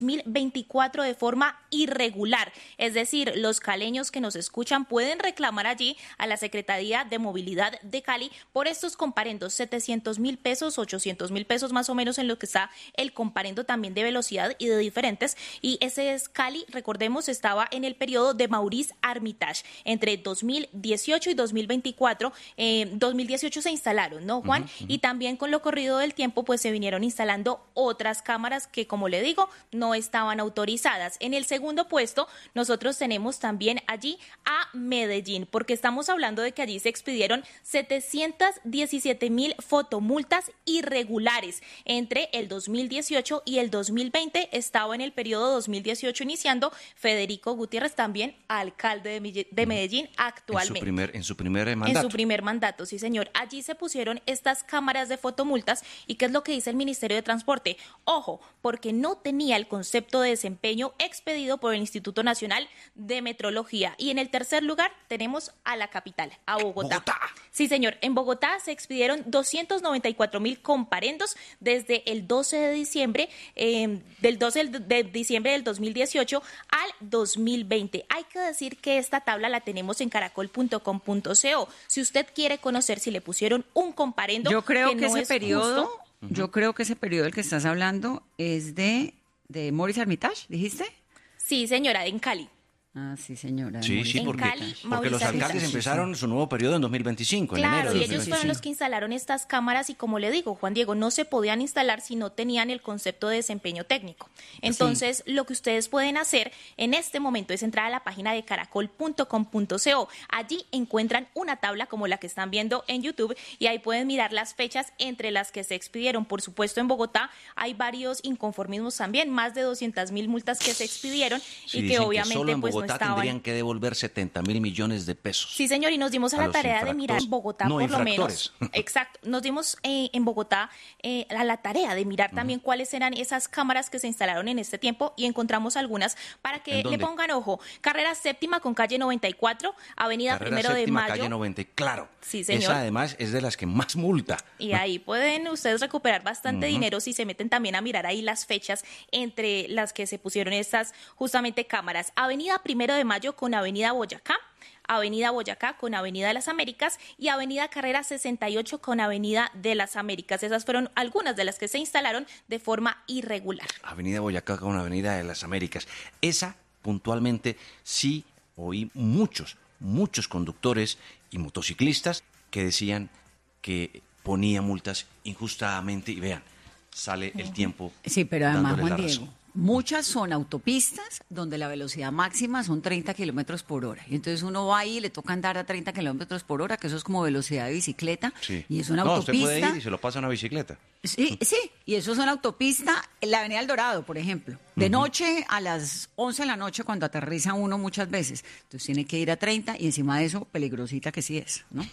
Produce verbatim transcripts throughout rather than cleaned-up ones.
dos mil veinticuatro de forma irregular. Es decir, los caleños que nos escuchan pueden reclamar allí a la Secretaría de Movilidad de Cali por estos comparendos, setecientos mil pesos, ochocientos mil pesos más o menos en lo que está el comparendo también de velocidad y de diferentes. Y ese es Cali, recordemos, estaba en el periodo de Maurice Armitage. Entre dos mil dieciocho y dos mil veinticuatro, eh, dos mil dieciocho se instalaron, ¿no, Juan? Uh-huh, uh-huh. Y también con lo corrido del tiempo, pues se vinieron instalando otras cámaras que, como le digo, no estaban autorizadas. En el segundo puesto, nosotros tenemos también allí a Medellín, porque estamos hablando de que allí se expidieron setecientos diecisiete mil fotomultas irregulares. Entre el dos mil dieciocho y el dos mil veinte estaba en el periodo dos mil dieciocho iniciando Federico Gutiérrez, también alcalde de Medellín actualmente. En su primer, en su primer mandato. En su primer mandato, sí señor. Allí se pusieron estas cámaras de fotomultas. ¿Y qué es lo que dice el Ministerio de Transporte? Ojo, porque no tenía el concepto de desempeño expedido por el Instituto Nacional de Metrología. Y en el tercer lugar tenemos a la capital, a Bogotá. Bogotá. Sí señor, en Bogotá se expidieron doscientos noventa y cuatro mil comparendos desde el doce de diciembre, eh, del doce de diciembre del dos mil dieciocho al dos mil veinte. Hay que decir que esta tabla la tenemos en caracol punto com punto co. Si usted quiere conocer si le pusieron un comparendo, yo creo que, que no ese es periodo, justo, yo creo que ese periodo del que estás hablando es de de Maurice Armitage, ¿dijiste? Sí, señora, en Cali. Ah, sí, señora. Sí, sí, porque, Cali, porque los alcaldes empezaron su nuevo periodo en dos mil veinticinco, claro, en enero de y dos mil veinticinco. ellos fueron los que instalaron estas cámaras y, como le digo, Juan Diego, no se podían instalar si no tenían el concepto de desempeño técnico. Entonces, sí, lo que ustedes pueden hacer en este momento es entrar a la página de caracol punto com punto co. Allí encuentran una tabla como la que están viendo en YouTube y ahí pueden mirar las fechas entre las que se expidieron. Por supuesto, en Bogotá hay varios inconformismos también, más de doscientas mil multas que se expidieron sí, y que obviamente que solo en pues Bogotá no estaban. Tendrían que devolver setenta mil millones de pesos. Sí, señor, y nos dimos a, a la tarea de mirar en Bogotá, no, por lo infractores. menos. Exacto, nos dimos eh, en Bogotá eh, a la tarea de mirar también uh-huh. cuáles eran esas cámaras que se instalaron en este tiempo y encontramos algunas para que le pongan ojo. Carrera Séptima con calle noventa y cuatro, Avenida Carrera Primero Séptima, de Mayo. calle noventa, claro. Sí, señor. Esa además es de las que más multa. Y ahí pueden ustedes recuperar bastante uh-huh. dinero si se meten también a mirar ahí las fechas entre las que se pusieron estas justamente cámaras. Avenida Primero de Mayo con Avenida Boyacá, Avenida Boyacá con Avenida de las Américas y Avenida Carrera sesenta y ocho con Avenida de las Américas. Esas fueron algunas de las que se instalaron de forma irregular. Avenida Boyacá con Avenida de las Américas. Esa, puntualmente, sí oí muchos, muchos conductores y motociclistas que decían que ponía multas injustamente y vean, sale el tiempo. Sí, pero además, dándole Juan la Diego, razón. Muchas son autopistas donde la velocidad máxima son treinta kilómetros por hora. Y entonces uno va ahí y le toca andar a treinta kilómetros por hora, que eso es como velocidad de bicicleta. Sí. Y es una no, autopista. usted puede ir y se lo pasa a una bicicleta. Sí, sí. Y eso es una autopista, la Avenida El Dorado, por ejemplo. De uh-huh. noche a las once de la noche cuando aterriza uno muchas veces. Entonces tiene que ir a treinta y encima de eso, peligrosita que sí es, ¿no?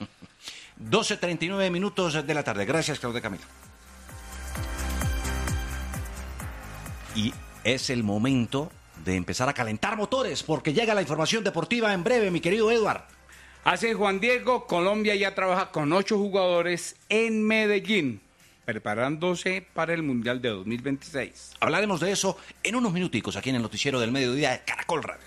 doce treinta y nueve minutos de la tarde. Gracias, Claudia Camila. Y es el momento de empezar a calentar motores porque llega la información deportiva en breve, mi querido Eduard. Así es, Juan Diego, Colombia ya trabaja con ocho jugadores en Medellín, preparándose para el Mundial de dos mil veintiséis. Hablaremos de eso en unos minuticos aquí en el noticiero del mediodía de Caracol Radio.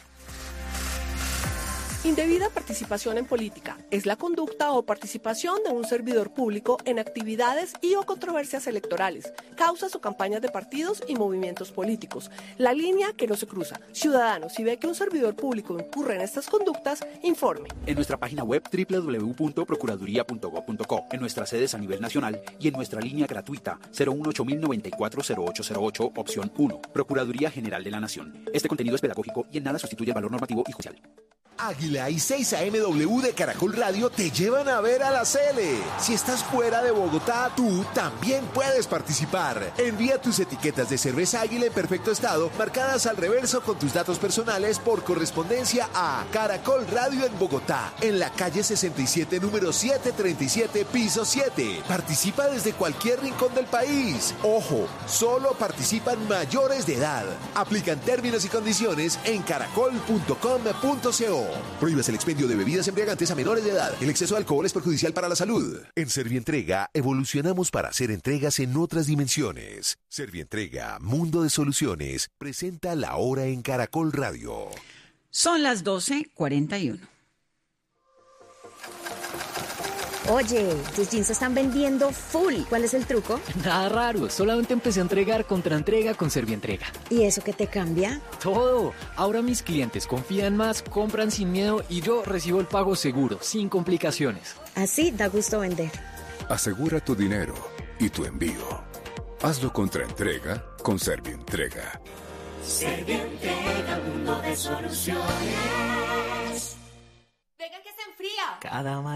Indebida participación en política es la conducta o participación de un servidor público en actividades y o controversias electorales, causas o campañas de partidos y movimientos políticos. La línea que no se cruza. Ciudadanos, si ve que un servidor público incurre en estas conductas, informe. En nuestra página web doble u doble u doble u punto procuraduría punto gob punto co, en nuestras sedes a nivel nacional y en nuestra línea gratuita cero uno ocho mil noventa y cuatro cero ocho cero ocho, opción uno. Procuraduría General de la Nación. Este contenido es pedagógico y en nada sustituye el valor normativo y judicial. Águila y seis A M W de Caracol Radio te llevan a ver a la Cele. Si estás fuera de Bogotá, tú también puedes participar. Envía tus etiquetas de cerveza Águila en perfecto estado, marcadas al reverso con tus datos personales por correspondencia a Caracol Radio en Bogotá, en la calle sesenta y siete, número setecientos treinta y siete, piso siete. Participa desde cualquier rincón del país. Ojo, solo participan mayores de edad. Aplican términos y condiciones en caracol punto com punto co. no. Prohíbas el expendio de bebidas embriagantes a menores de edad. El exceso de alcohol es perjudicial para la salud. En Servientrega evolucionamos para hacer entregas en otras dimensiones. Servientrega, Mundo de Soluciones, presenta La Hora en Caracol Radio. Son las doce cuarenta y uno. Oye, tus jeans se están vendiendo full. ¿Cuál es el truco? Nada raro, solamente empecé a entregar contra entrega con Servientrega. ¿Y eso qué te cambia? Todo. Ahora mis clientes confían más, compran sin miedo y yo recibo el pago seguro, sin complicaciones. Así da gusto vender. Asegura tu dinero y tu envío. Hazlo contra entrega con Servientrega. Servientrega, mundo de soluciones. Venga que se enfría. Cada